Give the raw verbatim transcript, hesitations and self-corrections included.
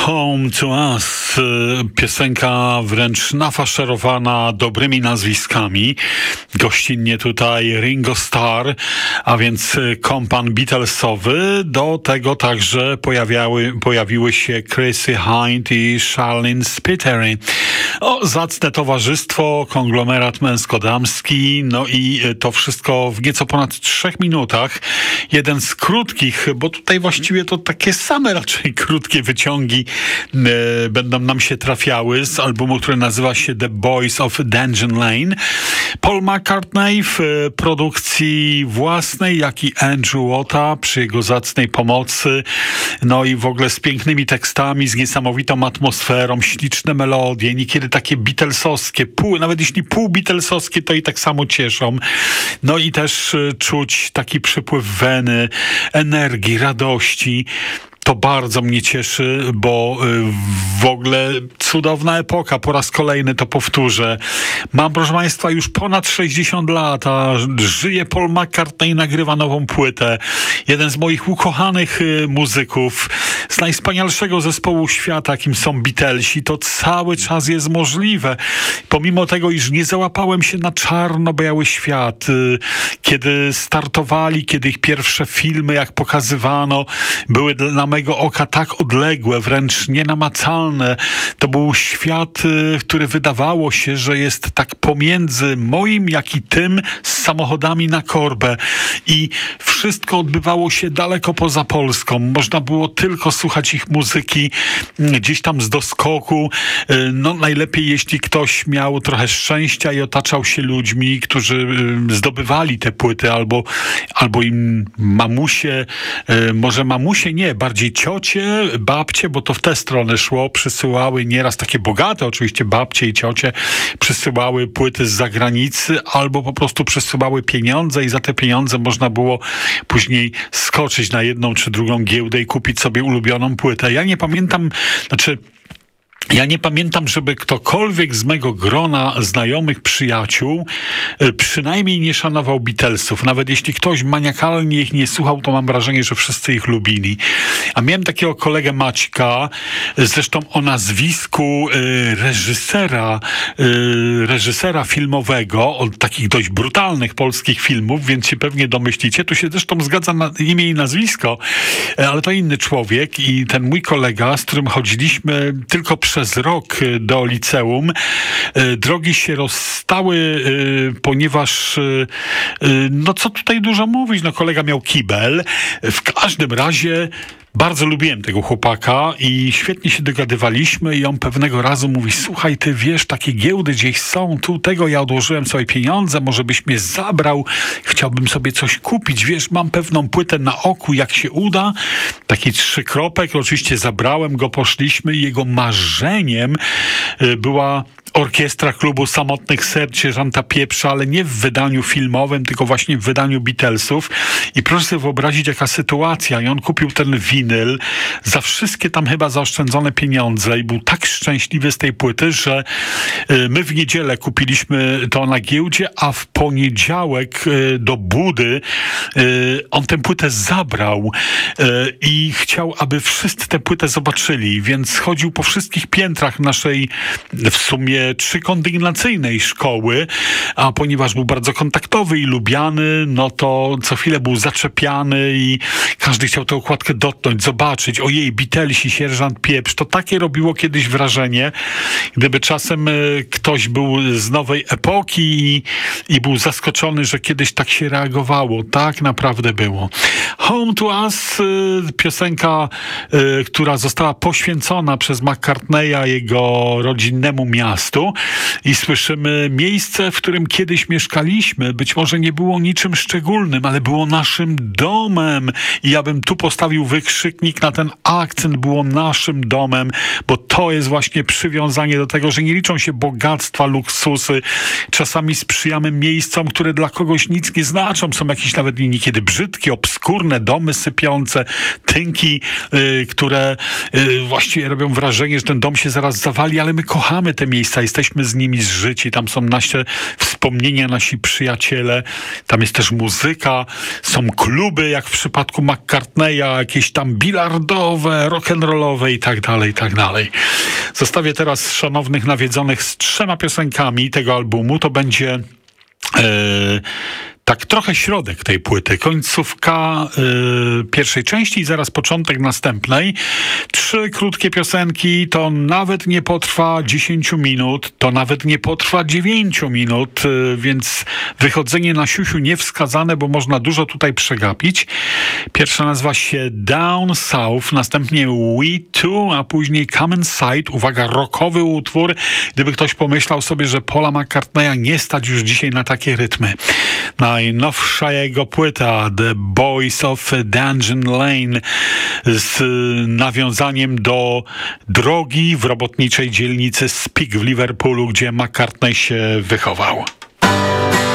Home to Us, piosenka wręcz nafaszerowana dobrymi nazwiskami. Gościnnie tutaj Ringo Starr, a więc kompan Beatlesowy. Do tego także pojawiały, pojawiły się Chrissie Hynde i Charlene Spiteri. O, zacne towarzystwo, konglomerat męsko-damski, no i to wszystko w nieco ponad trzech minutach. Jeden z krótkich, bo tutaj właściwie to takie same raczej krótkie wyciągi e, będą nam się trafiały z albumu, który nazywa się The Boys of Dungeon Lane. Paul McCartney w e, produkcji własnej, jak i Andrew Watta przy jego zacnej pomocy, no i w ogóle z pięknymi tekstami, z niesamowitą atmosferą, śliczne melodie, niekiedy takie Beatlesowskie, pół, nawet jeśli pół Beatlesowskie, to i tak samo cieszą. No i też e, czuć taki przypływ weny, energii, radości. To bardzo mnie cieszy, bo w ogóle cudowna epoka. Po raz kolejny to powtórzę. Mam, proszę Państwa, już ponad sześćdziesiąt lat, a żyje Paul McCartney i nagrywa nową płytę. Jeden z moich ukochanych muzyków, z najwspanialszego zespołu świata, jakim są Beatlesi. To cały czas jest możliwe. Pomimo tego, iż nie załapałem się na czarno-biały świat, kiedy startowali, kiedy ich pierwsze filmy, jak pokazywano, były dla mojego oka tak odległe, wręcz nienamacalne. To był świat, który wydawało się, że jest tak pomiędzy moim, jak i tym z samochodami na korbę. I wszystko odbywało się daleko poza Polską. Można było tylko słuchać ich muzyki gdzieś tam z doskoku. No najlepiej, jeśli ktoś miał trochę szczęścia i otaczał się ludźmi, którzy zdobywali te płyty, albo, albo im mamusie, może mamusie nie, bardziej ciocie, babcie, bo to w tę stronę szło, przysyłały nieraz takie bogate oczywiście babcie i ciocie, przysyłały płyty z zagranicy albo po prostu przysyłały pieniądze i za te pieniądze można było później skoczyć na jedną czy drugą giełdę i kupić sobie ulubioną płytę. Ja nie pamiętam, znaczy Ja nie pamiętam, żeby ktokolwiek z mego grona znajomych, przyjaciół przynajmniej nie szanował Beatlesów. Nawet jeśli ktoś maniakalnie ich nie słuchał, to mam wrażenie, że wszyscy ich lubili. A miałem takiego kolegę Maćka, zresztą o nazwisku reżysera, reżysera filmowego, od takich dość brutalnych polskich filmów, więc się pewnie domyślicie. Tu się zresztą zgadza na imię i nazwisko, ale to inny człowiek i ten mój kolega, z którym chodziliśmy tylko przez rok do liceum. Drogi się rozstały, ponieważ no co tutaj dużo mówić, no kolega miał kibel. W każdym razie bardzo lubiłem tego chłopaka i świetnie się dogadywaliśmy i on pewnego razu mówi: słuchaj, ty wiesz, takie giełdy gdzieś są, tu tego ja odłożyłem sobie pieniądze, może byś mnie zabrał, chciałbym sobie coś kupić, wiesz, mam pewną płytę na oku, jak się uda. Taki trzykropek, oczywiście zabrałem go, poszliśmy i jego marzeniem była orkiestra klubu Samotnych Serc Sierżanta Pieprza, ale nie w wydaniu filmowym, tylko właśnie w wydaniu Beatlesów. I proszę sobie wyobrazić, jaka sytuacja. I on kupił ten winyl za wszystkie tam chyba zaoszczędzone pieniądze i był tak szczęśliwy z tej płyty, że my w niedzielę kupiliśmy to na giełdzie, a w poniedziałek do Budy on tę płytę zabrał i chciał, aby wszyscy tę płytę zobaczyli, więc chodził po wszystkich piętrach naszej w sumie trzykondygnacyjnej szkoły, a ponieważ był bardzo kontaktowy i lubiany, no to co chwilę był zaczepiany i każdy chciał tę okładkę dotknąć, zobaczyć. Ojej, Beatlesi, Sierżant Pieprz. To takie robiło kiedyś wrażenie, gdyby czasem ktoś był z nowej epoki i, i był zaskoczony, że kiedyś tak się reagowało. Tak naprawdę było. Home to Us, piosenka, która została poświęcona przez McCartneya jego rodzinnemu miastu i słyszymy miejsce, w którym kiedyś mieszkaliśmy. Być może nie było niczym szczególnym, ale było naszym domem. I ja bym tu postawił wykrzyknik na ten akcent, było naszym domem, bo to jest właśnie przywiązanie do tego, że nie liczą się bogactwa, luksusy. Czasami sprzyjamy miejscom, które dla kogoś nic nie znaczą. Są jakieś nawet niekiedy brzydkie, obskurne domy sypiące, tynki, yy, które yy, właściwie robią wrażenie, że ten dom się zaraz zawali, ale my kochamy te miejsca, jesteśmy z nimi zżyci, tam są nasze wspaniałe wspomnienia, nasi przyjaciele. Tam jest też muzyka, są kluby, jak w przypadku McCartneya, jakieś tam bilardowe, rock'n'rollowe i tak dalej, i tak dalej. Zostawię teraz szanownych nawiedzonych z trzema piosenkami tego albumu. To będzie e, tak trochę środek tej płyty, końcówka y, pierwszej części i zaraz początek następnej. Trzy krótkie piosenki, to nawet nie potrwa dziesięć minut, to nawet nie potrwa dziewięć minut, y, więc wychodzenie na siusiu niewskazane, bo można dużo tutaj przegapić. Pierwsza nazywa się Down South, następnie We Two, a później Come Inside. Uwaga, rockowy utwór. Gdyby ktoś pomyślał sobie, że Paula McCartneya nie stać już dzisiaj na takie rytmy. Najnowsza jego płyta The Boys of Dungeon Lane z nawiązaniem do drogi w robotniczej dzielnicy Speke w Liverpoolu, gdzie McCartney się wychował.